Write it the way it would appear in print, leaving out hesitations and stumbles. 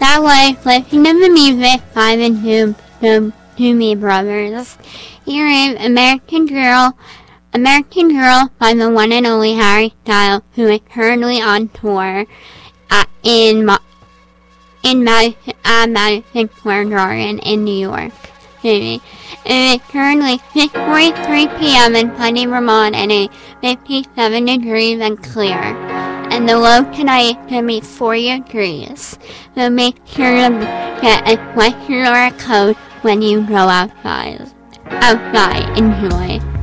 That way, listening to the music by the Doobie Brothers. Here is American Girl by the one and only Harry Styles, who is currently on tour in Madison Square Garden in New York City. It is currently 6:43 p.m. in Sunny Vermont and it's 57 degrees and clear. And the low tonight is going to be 40 degrees. So make sure to get a sweatshirt or a coat when you go outside. Enjoy.